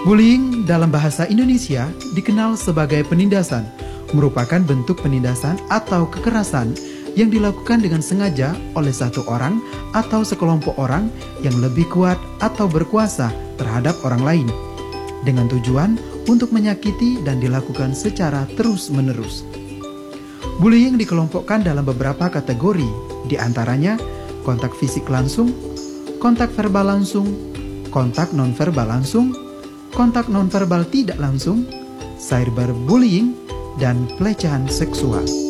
Bullying dalam bahasa Indonesia dikenal sebagai penindasan, merupakan bentuk penindasan atau kekerasan yang dilakukan dengan sengaja oleh satu orang atau sekelompok orang yang lebih kuat atau berkuasa terhadap orang lain, dengan tujuan untuk menyakiti dan dilakukan secara terus-menerus. Bullying dikelompokkan dalam beberapa kategori, di antaranya kontak fisik langsung, kontak verbal langsung, kontak nonverbal langsung, kontak nonverbal tidak langsung, cyberbullying, dan pelecehan seksual.